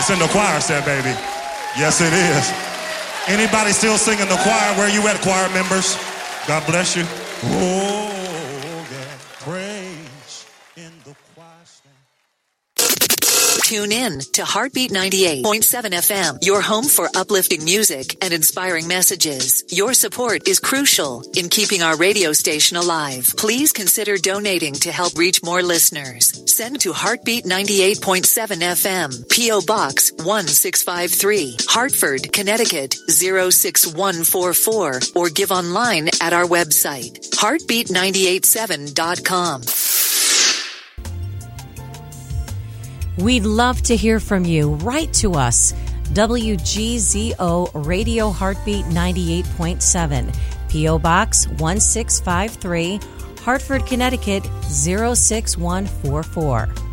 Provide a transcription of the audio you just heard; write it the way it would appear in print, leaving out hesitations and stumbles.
It's in the choir set, baby. Yes, it is. Anybody still singing the choir? Where you at, choir members? God bless you. Oh, yeah. Praise in the choir stand. Tune in to Heartbeat 98.7 FM, your home for uplifting music and inspiring messages. Your support is crucial in keeping our radio station alive. Please consider donating to help reach more listeners. Send to Heartbeat 98.7 FM, P.O. Box 1653, Hartford, Connecticut 06144, or give online at our website, heartbeat987.com. We'd love to hear from you. Write to us. WGZO Radio Heartbeat 98.7, P.O. Box 1653, Hartford, Connecticut 06144.